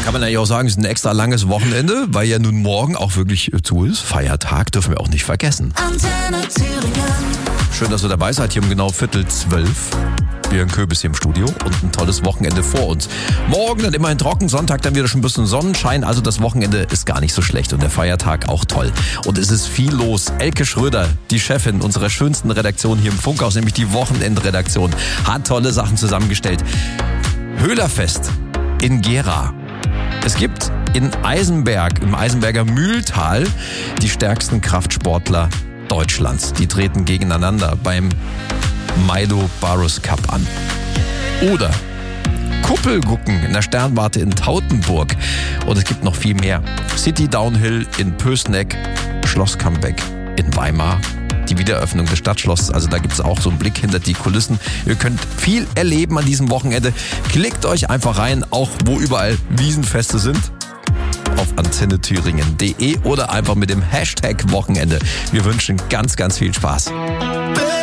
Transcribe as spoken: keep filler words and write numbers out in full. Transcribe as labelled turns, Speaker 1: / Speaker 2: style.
Speaker 1: Kann man ja auch sagen, es ist ein extra langes Wochenende, weil ja nun morgen auch wirklich zu ist. Feiertag dürfen wir auch nicht vergessen.
Speaker 2: Antenne Thüringen.
Speaker 1: Schön, dass ihr dabei seid, hier um genau Viertel zwölf. Björn Köbis hier im Studio und ein tolles Wochenende vor uns. Morgen dann immerhin trocken, Sonntag dann wieder schon ein bisschen Sonnenschein. Also das Wochenende ist gar nicht so schlecht und der Feiertag auch toll. Und es ist viel los. Elke Schröder, die Chefin unserer schönsten Redaktion hier im Funkhaus, nämlich die Wochenendredaktion, hat tolle Sachen zusammengestellt. Höhlerfest in Gera. Es gibt in Eisenberg, im Eisenberger Mühltal, die stärksten Kraftsportler Deutschlands. Die treten gegeneinander beim Maido Barus Cup an. Oder Kuppelgucken in der Sternwarte in Tautenburg. Und es gibt noch viel mehr. City Downhill in Pößneck, Schloss Comeback in Weimar. Die Wiedereröffnung des Stadtschlosses, also da gibt es auch so einen Blick hinter die Kulissen. Ihr könnt viel erleben an diesem Wochenende. Klickt euch einfach rein, auch wo überall Wiesenfeste sind, auf antenne thüringen punkt de oder einfach mit dem Hashtag Wochenende. Wir wünschen ganz, ganz viel Spaß.